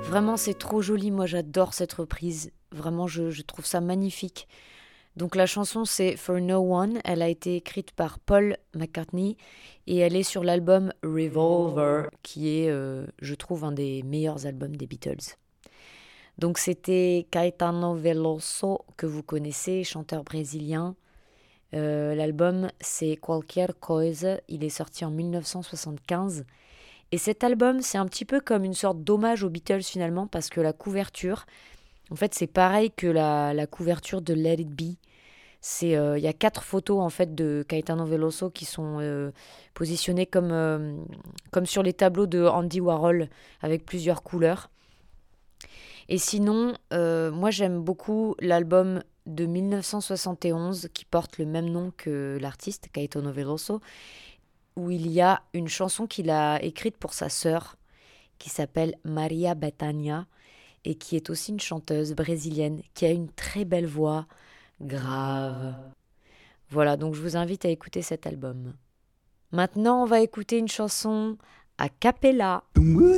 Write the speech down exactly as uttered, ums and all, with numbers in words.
Vraiment, c'est trop joli. Moi, j'adore cette reprise. Vraiment, je, je trouve ça magnifique. Donc la chanson, c'est For No One. Elle a été écrite par Paul McCartney et elle est sur l'album Revolver, qui est, euh, je trouve, un des meilleurs albums des Beatles. Donc c'était Caetano Veloso, que vous connaissez, chanteur brésilien. Euh, l'album, c'est Qualquer Coisa. Il est sorti en dix-neuf cent soixante-quinze. Et cet album, c'est un petit peu comme une sorte d'hommage aux Beatles finalement, parce que la couverture, en fait, c'est pareil que la, la couverture de Let It Be. C'est, euh, il y a quatre photos en fait de Caetano Veloso qui sont euh, positionnées comme, euh, comme sur les tableaux de Andy Warhol avec plusieurs couleurs. Et sinon, euh, moi j'aime beaucoup l'album de dix-neuf cent soixante et onze qui porte le même nom que l'artiste Caetano Veloso, où il y a une chanson qu'il a écrite pour sa sœur qui s'appelle Maria Bethânia et qui est aussi une chanteuse brésilienne qui a une très belle voix grave. Voilà, donc je vous invite à écouter cet album. Maintenant, on va écouter une chanson a cappella.